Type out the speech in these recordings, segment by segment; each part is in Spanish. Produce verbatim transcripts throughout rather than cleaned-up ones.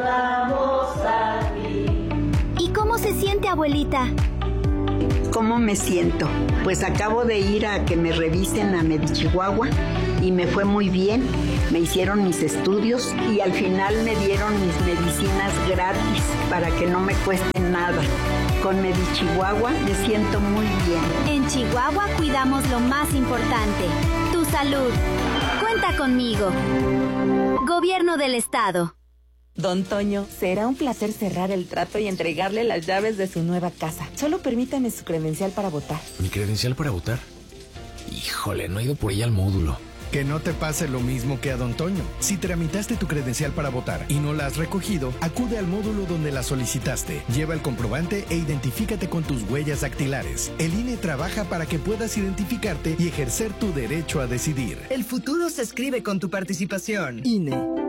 guardamos aquí. ¿Y cómo se siente, abuelita? ¿Cómo me siento? Pues acabo de ir a que me revisen a Medichihuahua y me fue muy bien. Me hicieron mis estudios y al final me dieron mis medicinas gratis para que no me cuesten nada. Con Medichihuahua me siento muy bien. En Chihuahua cuidamos lo más importante, tu salud. Cuenta conmigo. Gobierno del Estado. Don Toño, será un placer cerrar el trato y entregarle las llaves de su nueva casa. Solo permítame su credencial para votar. ¿Mi credencial para votar? Híjole, no he ido por ella al módulo. Que no te pase lo mismo que a Don Toño. Si tramitaste tu credencial para votar y no la has recogido, acude al módulo donde la solicitaste. Lleva el comprobante e identifícate con tus huellas dactilares. El I N E trabaja para que puedas identificarte y ejercer tu derecho a decidir. El futuro se escribe con tu participación. I N E.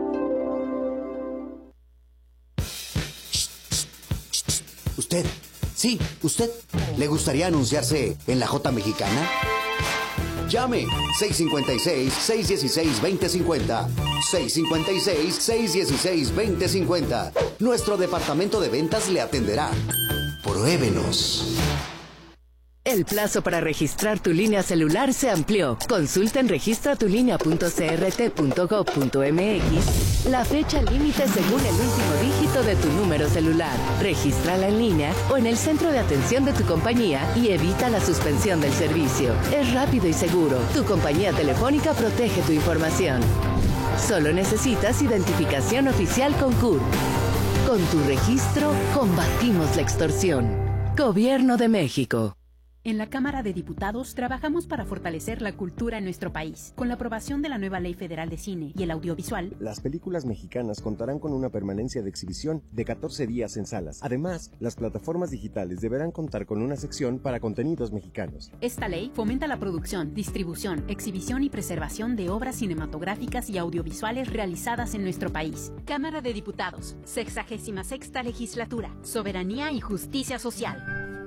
¿Usted? Sí, ¿usted? ¿Le gustaría anunciarse en la J Mexicana? Llame seis cinco seis, seis uno seis, dos cero cinco cero. seis cinco seis, seis uno seis, dos cero cinco cero. Nuestro departamento de ventas le atenderá. Pruébenos. El plazo para registrar tu línea celular se amplió. Consulta en registra tu línea punto c r t punto gov punto m x la fecha límite según el último dígito de tu número celular. Regístrala en línea o en el centro de atención de tu compañía y evita la suspensión del servicio. Es rápido y seguro. Tu compañía telefónica protege tu información. Solo necesitas identificación oficial con C U R. Con tu registro, combatimos la extorsión. Gobierno de México. En la Cámara de Diputados trabajamos para fortalecer la cultura en nuestro país. Con la aprobación de la nueva Ley Federal de Cine y el Audiovisual, las películas mexicanas contarán con una permanencia de exhibición de catorce días en salas. Además, las plataformas digitales deberán contar con una sección para contenidos mexicanos. Esta ley fomenta la producción, distribución, exhibición y preservación de obras cinematográficas y audiovisuales realizadas en nuestro país. Cámara de Diputados, sexagésima sexta legislatura, soberanía y justicia social.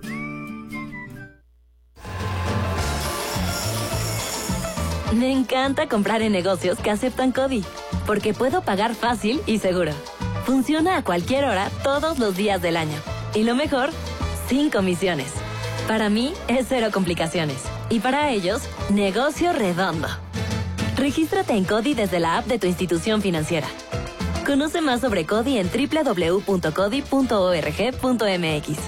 Me encanta comprar en negocios que aceptan CODI, porque puedo pagar fácil y seguro. Funciona a cualquier hora, todos los días del año. Y lo mejor, sin comisiones. Para mí, es cero complicaciones. Y para ellos, negocio redondo. Regístrate en CODI desde la app de tu institución financiera. Conoce más sobre CODI en doble u doble u doble u punto codi punto org punto m x.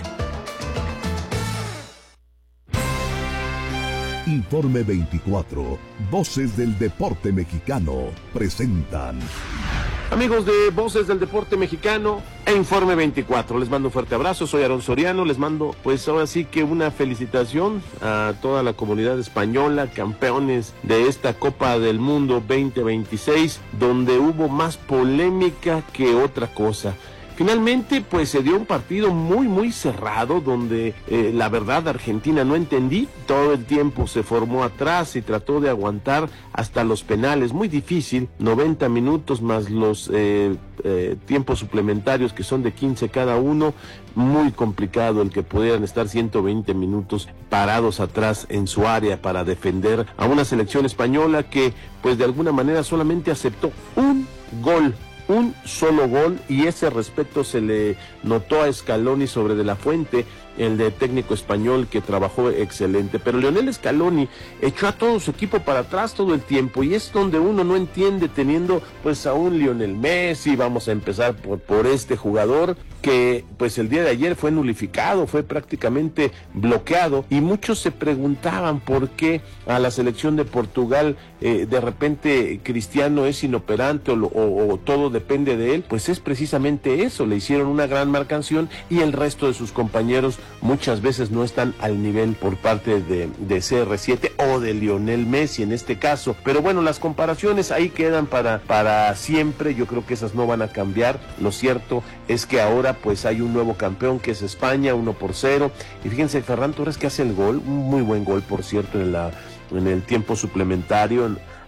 Informe veinticuatro, Voces del Deporte Mexicano, presentan. Amigos de Voces del Deporte Mexicano e Informe veinticuatro, les mando un fuerte abrazo, soy Aarón Soriano, les mando pues ahora sí que una felicitación a toda la comunidad española, campeones de esta Copa del Mundo veinte veintiséis, donde hubo más polémica que otra cosa. Finalmente, pues se dio un partido muy, muy cerrado, donde eh, la verdad Argentina no entendí, todo el tiempo se formó atrás y trató de aguantar hasta los penales, muy difícil, noventa minutos más los eh, eh, tiempos suplementarios que son de quince cada uno, muy complicado el que pudieran estar ciento veinte minutos parados atrás en su área para defender a una selección española que pues de alguna manera solamente aceptó un gol. Un solo gol, y ese respeto se le notó a Scaloni sobre De la Fuente, el de técnico español que trabajó excelente, pero Lionel Scaloni echó a todo su equipo para atrás todo el tiempo, y es donde uno no entiende, teniendo pues a un Lionel Messi. Vamos a empezar por, por este jugador que pues el día de ayer fue nulificado, fue prácticamente bloqueado, y muchos se preguntaban por qué a la selección de Portugal eh, de repente Cristiano es inoperante o, o, o todo depende de él. Pues es precisamente eso, le hicieron una gran marcación y el resto de sus compañeros muchas veces no están al nivel por parte de, de C R siete o de Lionel Messi en este caso. Pero bueno, las comparaciones ahí quedan para, para siempre, yo creo que esas no van a cambiar. Lo cierto es que ahora pues hay un nuevo campeón que es España, uno por cero, y fíjense, Ferran Torres que hace el gol, un muy buen gol por cierto en la en el tiempo suplementario,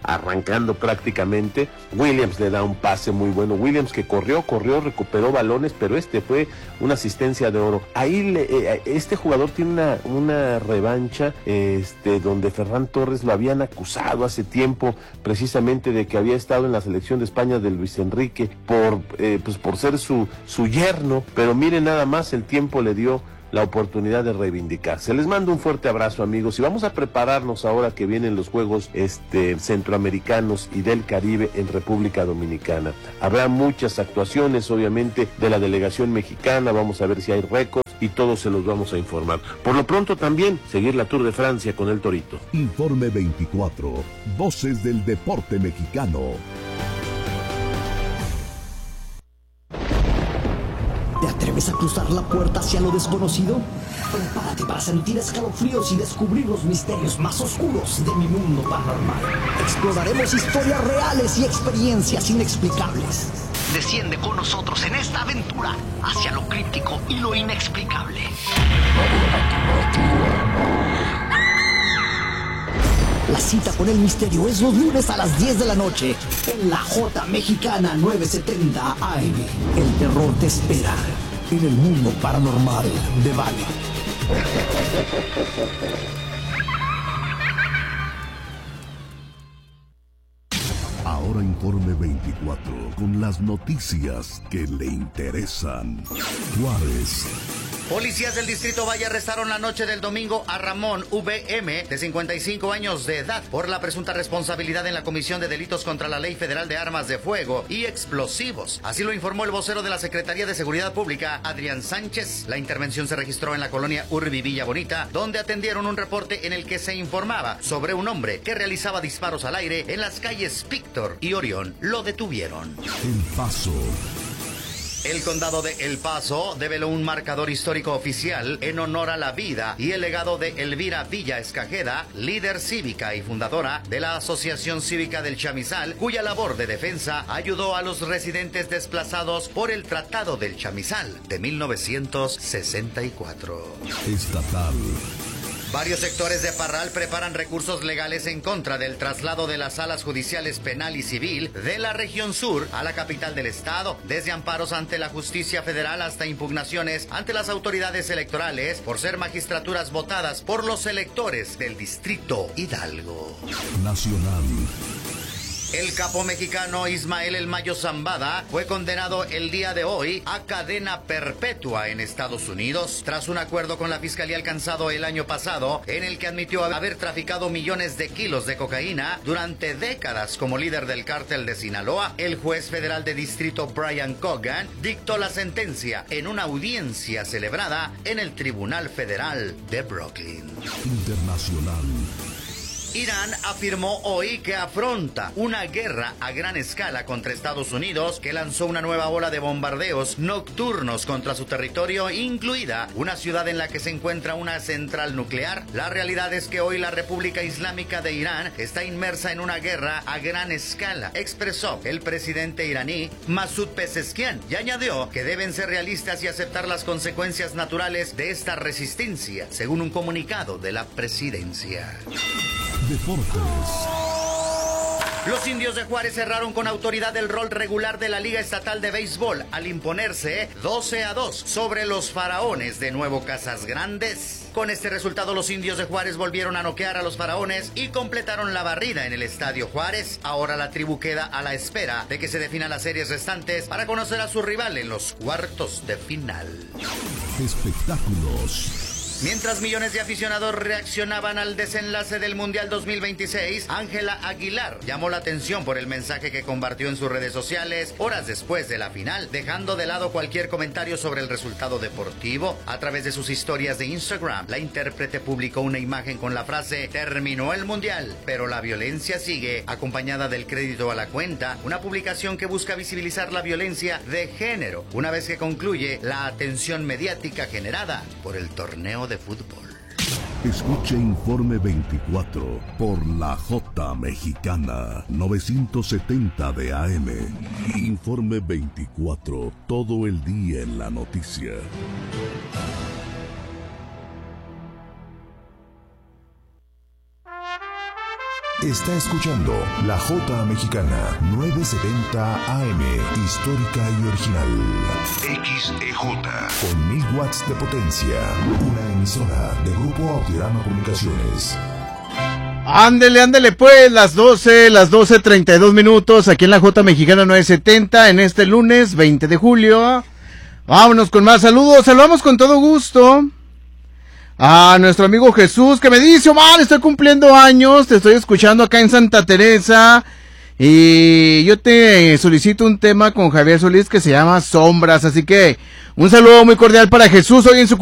arrancando prácticamente. Williams le da un pase muy bueno. Williams que corrió, corrió, recuperó balones, pero este fue una asistencia de oro. Ahí le, eh, este jugador tiene una, una revancha este, donde Ferran Torres lo habían acusado hace tiempo precisamente de que había estado en la selección de España de Luis Enrique por, eh, pues por ser su, su yerno, pero miren nada más, el tiempo le dio la oportunidad de reivindicarse. Les mando un fuerte abrazo, amigos, y vamos a prepararnos ahora que vienen los Juegos este, Centroamericanos y del Caribe en República Dominicana. Habrá muchas actuaciones, obviamente, de la delegación mexicana, vamos a ver si hay récords y todos se los vamos a informar. Por lo pronto también, seguir la Tour de Francia con el Torito. Informe veinticuatro, Voces del Deporte Mexicano. ¿Te atreves a cruzar la puerta hacia lo desconocido? Prepárate para sentir escalofríos y descubrir los misterios más oscuros de mi mundo paranormal. Exploraremos historias reales y experiencias inexplicables. Desciende con nosotros en esta aventura hacia lo críptico y lo inexplicable. La cita con el misterio es los lunes a las diez de la noche en la J Mexicana novecientos setenta A M. El terror te espera en el mundo paranormal de Vale. Ahora Informe veinticuatro con las noticias que le interesan. Juárez. Policías del Distrito Valle arrestaron la noche del domingo a Ramón V M, de cincuenta y cinco años de edad, por la presunta responsabilidad en la comisión de delitos contra la Ley Federal de Armas de Fuego y Explosivos. Así lo informó el vocero de la Secretaría de Seguridad Pública, Adrián Sánchez. La intervención se registró en la colonia Urbi Villa Bonita, donde atendieron un reporte en el que se informaba sobre un hombre que realizaba disparos al aire en las calles Píctor y Orión. Lo detuvieron. El Paso. El condado de El Paso develó un marcador histórico oficial en honor a la vida y el legado de Elvira Villa Escajeda, líder cívica y fundadora de la Asociación Cívica del Chamizal, cuya labor de defensa ayudó a los residentes desplazados por el Tratado del Chamizal de mil novecientos sesenta y cuatro. Estatal. Varios sectores de Parral preparan recursos legales en contra del traslado de las salas judiciales penal y civil de la región sur a la capital del estado, desde amparos ante la justicia federal hasta impugnaciones ante las autoridades electorales por ser magistraturas votadas por los electores del distrito Hidalgo. Nacional. El capo mexicano Ismael El Mayo Zambada fue condenado el día de hoy a cadena perpetua en Estados Unidos tras un acuerdo con la fiscalía alcanzado el año pasado en el que admitió haber traficado millones de kilos de cocaína durante décadas como líder del cártel de Sinaloa. El juez federal de distrito Brian Cogan dictó la sentencia en una audiencia celebrada en el Tribunal Federal de Brooklyn. Internacional. Irán afirmó hoy que afronta una guerra a gran escala contra Estados Unidos, que lanzó una nueva ola de bombardeos nocturnos contra su territorio, incluida una ciudad en la que se encuentra una central nuclear. La realidad es que hoy la República Islámica de Irán está inmersa en una guerra a gran escala, expresó el presidente iraní Masoud Pezeshkian, y añadió que deben ser realistas y aceptar las consecuencias naturales de esta resistencia, según un comunicado de la presidencia. Deportes. Los Indios de Juárez cerraron con autoridad el rol regular de la Liga Estatal de Béisbol al imponerse doce a dos sobre los Faraones de Nuevo Casas Grandes. Con este resultado, los Indios de Juárez volvieron a noquear a los Faraones y completaron la barrida en el Estadio Juárez. Ahora la tribu queda a la espera de que se definan las series restantes para conocer a su rival en los cuartos de final. Espectáculos. Mientras millones de aficionados reaccionaban al desenlace del Mundial dos mil veintiséis, Ángela Aguilar llamó la atención por el mensaje que compartió en sus redes sociales horas después de la final, dejando de lado cualquier comentario sobre el resultado deportivo. A través de sus historias de Instagram, la intérprete publicó una imagen con la frase "Terminó el Mundial, pero la violencia sigue", acompañada del crédito a la cuenta, una publicación que busca visibilizar la violencia de género, una vez que concluye la atención mediática generada por el torneo de de fútbol. Escuche Informe veinticuatro por la J Mexicana novecientos setenta de A M. Informe veinticuatro, todo el día en la noticia. Está escuchando La Jota Mexicana, novecientos setenta A M, histórica y original. X E J, con mil watts de potencia. Una emisora de Grupo Autirama Comunicaciones. Ándele, ándele pues, las doce, las doce treinta y dos minutos, aquí en La Jota Mexicana novecientos setenta, en este lunes veinte de julio. Vámonos con más saludos, saludamos con todo gusto a nuestro amigo Jesús, que me dice: Omar, estoy cumpliendo años, te estoy escuchando acá en Santa Teresa, y yo te solicito un tema con Javier Solís que se llama Sombras, así que un saludo muy cordial para Jesús hoy en su